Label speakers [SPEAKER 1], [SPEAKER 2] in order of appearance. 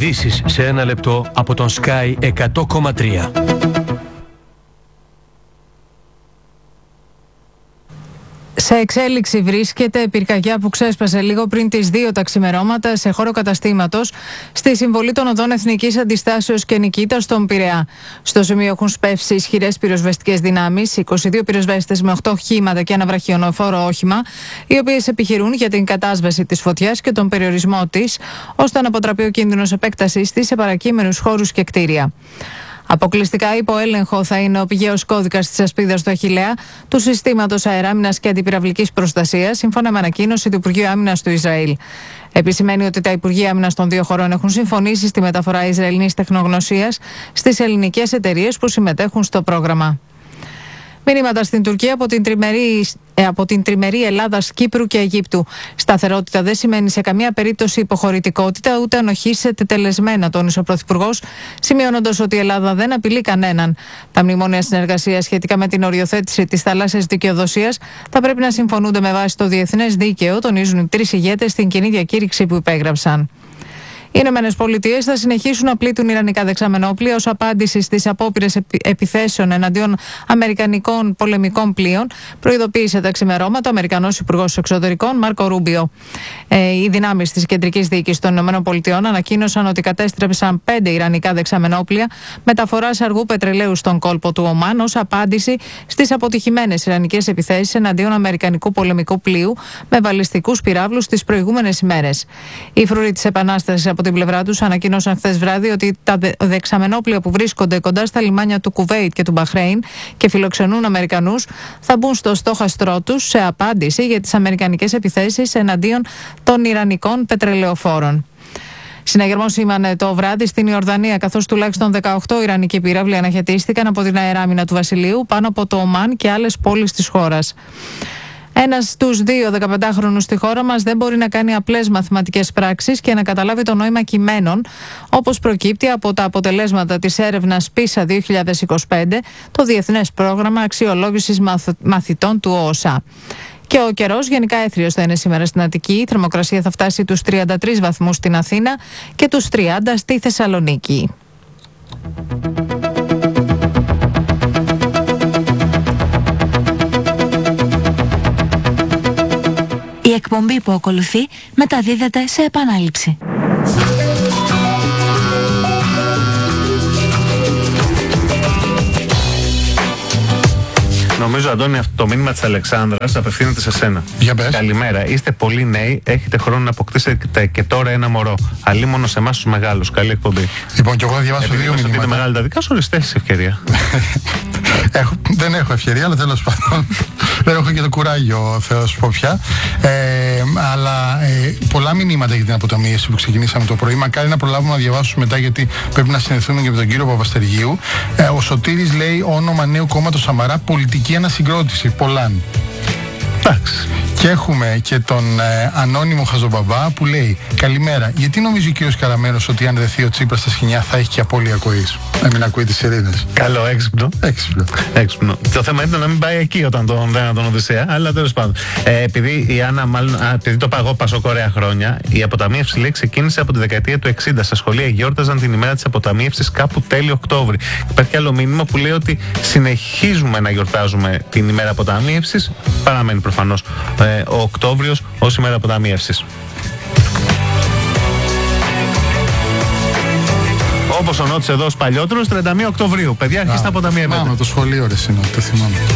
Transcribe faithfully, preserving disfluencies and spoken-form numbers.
[SPEAKER 1] Ειδήσεις σε ένα λεπτό από τον Sky εκατό κόμμα τρία.
[SPEAKER 2] Σε εξέλιξη βρίσκεται πυρκαγιά που ξέσπασε λίγο πριν τις δύο τα ξημερώματα σε χώρο καταστήματος στη συμβολή των οδών Εθνικής Αντιστάσεως και Νικήτας στον Πειραιά. Στο σημείο έχουν σπεύσει ισχυρές πυροσβεστικές δυνάμεις, είκοσι δύο πυροσβέστες με οκτώ οχήματα και ένα βραχιονοφόρο όχημα, οι οποίες επιχειρούν για την κατάσβεση της φωτιάς και τον περιορισμό της, ώστε να αποτραπεί ο κίνδυνος επέκτασης της σε παρακείμενους χώρους και κτίρια. Αποκλειστικά υπό έλεγχο θα είναι ο πηγαίος κώδικας της ασπίδας του Αχιλλέα του Συστήματος Αεράμινας και Αντιπυραυλικής Προστασίας, σύμφωνα με ανακοίνωση του Υπουργείου Άμυνας του Ισραήλ. Επισημαίνει ότι τα Υπουργεία Άμυνας των δύο χωρών έχουν συμφωνήσει στη μεταφορά Ισραηλινής τεχνογνωσίας στις ελληνικές εταιρείες που συμμετέχουν στο πρόγραμμα. Μηνύματα στην Τουρκία από την τριμερή, ε, από την τριμερή Ελλάδας, Κύπρου και Αιγύπτου. Σταθερότητα δεν σημαίνει σε καμία περίπτωση υποχωρητικότητα ούτε ανοχή σε τετελεσμένα, τόνισε ο Πρωθυπουργός, σημειώνοντας ότι η Ελλάδα δεν απειλεί κανέναν. Τα μνημόνια συνεργασίας σχετικά με την οριοθέτηση της θαλάσσιας δικαιοδοσίας θα πρέπει να συμφωνούνται με βάση το διεθνές δίκαιο, τονίζουν οι τρεις ηγέτες στην κοινή διακήρυξη που υπέγραψαν. Οι Ηνωμένες Πολιτείες θα συνεχίσουν να πλήττουν ιρανικά δεξαμενόπλια ως απάντηση στις απόπειρες επιθέσεων εναντίον αμερικανικών πολεμικών πλοίων, προειδοποίησε τα ξημερώματα ο Αμερικανός Υπουργός Εξωτερικών Μάρκο Ρούμπιο. Ε, οι δυνάμεις της κεντρικής διοίκησης των Ηνωμένων Πολιτειών ανακοίνωσαν ότι κατέστρεψαν πέντε ιρανικά δεξαμενόπλια μεταφοράς αργού πετρελαίου στον κόλπο του Ομάν ως απάντηση στις αποτυχημένες ιρανικές επιθέσεις εναντίον αμερικανικού πολεμικού πλοίου με βαλιστικούς πυράβλους τις προηγούμενες ημέρες. Οι φρουροί της Επανάστασης από την πλευρά τους ανακοίνωσαν χθες βράδυ ότι τα δεξαμενόπλια που βρίσκονται κοντά στα λιμάνια του Κουβέιτ και του Μπαχρέιν και φιλοξενούν Αμερικανούς θα μπουν στο στόχαστρό τους σε απάντηση για τις αμερικανικές επιθέσεις εναντίον των ιρανικών πετρελαιοφόρων. Συναγερμός σήμανε το βράδυ στην Ιορδανία, καθώς τουλάχιστον δεκαοκτώ ιρανικοί πυράβλοι αναχαιτίστηκαν από την αεράμινα του Βασιλείου πάνω από το Ομάν και άλλες πόλεις της χώρας. Ένας στους δύο δεκαπεντάχρονους στη χώρα μας δεν μπορεί να κάνει απλές μαθηματικές πράξεις και να καταλάβει το νόημα κειμένων, όπως προκύπτει από τα αποτελέσματα της έρευνας πίσα δύο χιλιάδες είκοσι πέντε, το Διεθνές Πρόγραμμα Αξιολόγησης Μαθητών του ΟΟΣΑ. Και ο καιρός γενικά έθριος θα είναι σήμερα στην Αττική. Η θερμοκρασία θα φτάσει τους τριάντα τρεις βαθμούς στην Αθήνα και τους τριάντα στη Θεσσαλονίκη.
[SPEAKER 3] Η εκπομπή που ακολουθεί μεταδίδεται σε επανάληψη.
[SPEAKER 4] Νομίζω, Αντώνη, αυτό το μήνυμα της Αλεξάνδρας απευθύνεται σε σένα.
[SPEAKER 5] Για πες.
[SPEAKER 4] Καλημέρα. Είστε πολύ νέοι, έχετε χρόνο να αποκτήσετε και τώρα ένα μωρό. Αλλήμονο σε εμάς τους μεγάλους. Καλή εκπομπή.
[SPEAKER 5] Λοιπόν, και εγώ θα διαβάσω
[SPEAKER 4] Επειδή
[SPEAKER 5] δύο
[SPEAKER 4] ότι
[SPEAKER 5] μηνύματα.
[SPEAKER 4] είναι μεγάλα τα δικά σου, οριστέ έχεις ευκαιρία.
[SPEAKER 5] έχω, δεν έχω ευκαιρία, αλλά τέλος πάντων. Δεν έχω και το κουράγιο, θέλω να σου πω πια. Ε, αλλά ε, πολλά μηνύματα για την αποταμίευση που ξεκινήσαμε το πρωί. Μακάρι να προλάβουμε να διαβάσουμε μετά, γιατί πρέπει να συνεχθούμε και με τον κύριο Παπαστεργίου. Ε, ο Σωτήρης λέει όνομα νέου κόμματος Σαμαρά, πολιτική ανασυγκρότηση. Πολλάν.
[SPEAKER 4] Εντάξει.
[SPEAKER 5] Και έχουμε και τον ε, ανώνυμο Χαζομπαμπά που λέει: καλημέρα, γιατί νομίζει ο κύριος Καραμέρος ότι αν δεθεί ο Τσίπρας στα σκηνιά θα έχει και απώλεια ακοής? Να μην ακούει τις σιρήνες.
[SPEAKER 4] Καλό, έξυπνο.
[SPEAKER 5] Έξυπνο.
[SPEAKER 4] Έξυπνο. Το θέμα είναι να μην πάει εκεί όταν τον δέναν τον Οδυσσέα, αλλά τέλος πάντων. Ε, επειδή η Άννα, μάλλον, α, επειδή το παγώ πασοκορέα χρόνια, η αποταμίευση λέει ξεκίνησε από τη δεκαετία του εξήντα. Στα σχολεία γιόρταζαν την ημέρα της αποταμίευσης κάπου τέλη Οκτώβρη. Υπάρχει άλλο μήνυμα που λέει ότι συνεχίζουμε να γιορτάζουμε την ημέρα αποταμίευσης. Παραμένει προφανώς ε, ο Οκτώβριος ως ημέρα αποταμίευσης. Όπως ο Νότης εδώ ως παλιότερος, τριάντα μία Οκτωβρίου. Παιδιά, αρχίστε να αποταμιεύετε.
[SPEAKER 5] Μάμα, το σχολείο ρε, συνό, το θυμάμαι.